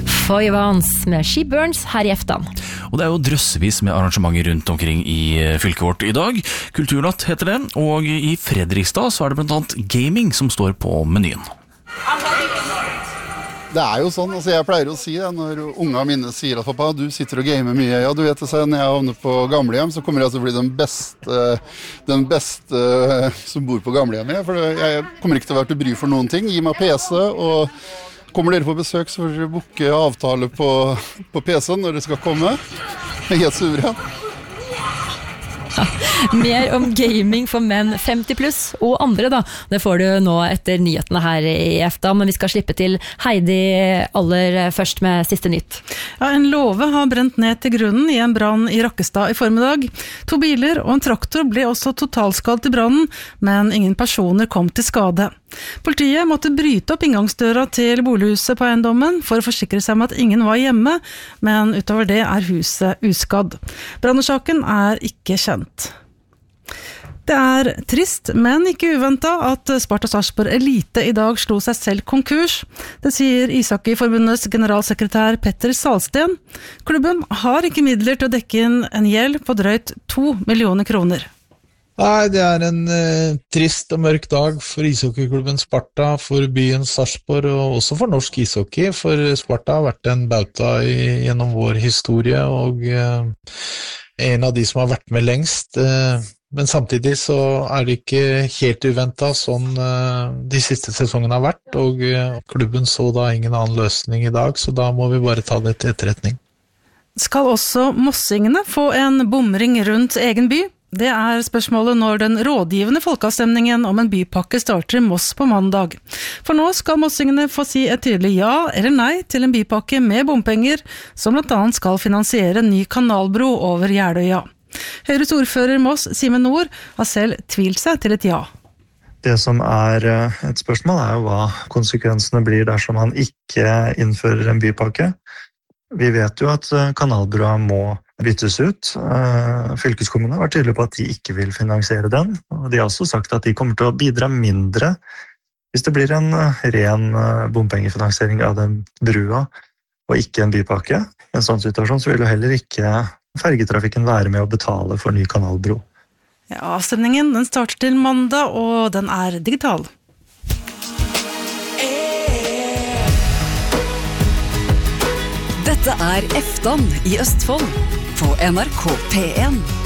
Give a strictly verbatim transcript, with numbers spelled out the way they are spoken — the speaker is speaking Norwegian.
Foy Vance med She Burns her i Eftan. Og det er jo drøssevis med arrangementer rundt omkring i fylket vårt i dag. Kulturnatt heter det, og i Fredrikstad så er det blant annet gaming som står på menyen. Det er jo sånn, altså jeg pleier å si det når unga mine sier at pappa, du sitter og gamer mye. Ja, du vet det, så når jeg havner på gamlehjem, så kommer jeg til å bli den beste, den beste som bor på gamlehjemmet. For jeg kommer ikke til å være til bry for noen ting. Gi meg P C, og kommer dere på besøk, så får dere booke avtale på, på P C-en når dere skal komme. Helt suveren. Mer om gaming for menn femti pluss og andre da. Det får du nå etter nyhetene her i Eftan, men vi skal slippe til Heidi aller først med siste nytt. Ja, en låve har brent ned til grunnen i en brann i Rakkestad i formiddag. To biler og en traktor ble også totalskadd i brannen, men ingen personer kom til skade. Politiet måtte bryte opp inngangsdøra til bolighuset på eiendommen for å forsikre seg om at ingen var hjemme, men utover det er huset uskadd. Brannårsaken er ikke kjent. Det er trist, men ikke uventet at Sparta Sarpsborg Elite i dag slo seg selv konkurs. Det sier Ishockeyforbundets generalsekretær Petter Salsten. Klubben har ikke midler til å dekke inn en gjeld på drøyt to millioner kroner. Nei, det er en eh, trist og mørk dag for ishockeyklubben Sparta, for byen Sarpsborg og også for norsk ishockey, for Sparta har vært en bauta i, gjennom vår historie og eh, en av de som har vært med lengst. Eh, men samtidig så er det ikke helt uventet sånn eh, de siste sesongene har vært, og eh, klubben så da ingen annen løsning i dag, så da må vi bare ta det til etterretning. Skal også mossingene få en bomring rundt egen by? Det er spørsmålet når den rådgivende folkeavstemningen om en bypakke starter i Moss på mandag. For nå skal mossingene få si et tydelig ja eller nei til en bypakke med bompenger, som blant annet skal finansiere en ny kanalbro over Jeløya. Høyres ordfører Moss, Simen Nord, har selv tvilt seg til et ja. Det som er et spørsmål er jo hva konsekvensene blir dersom man ikke innfører en bypakke. Vi vet jo at kanalbroa må byttes ut. Fylkeskommunen har vært tydelig på at de ikke vil finansiere den, og de har også sagt at de kommer til å bidra mindre hvis det blir en ren bompengefinansiering av den brua og ikke en bypakke. I en sånn situasjon så vil jo heller ikke fergetrafikken være med å betale for ny kanalbro. Ja, avstemningen den starter til mandag, og den er digital. Dette er Eftan i Østfold på N R K P en.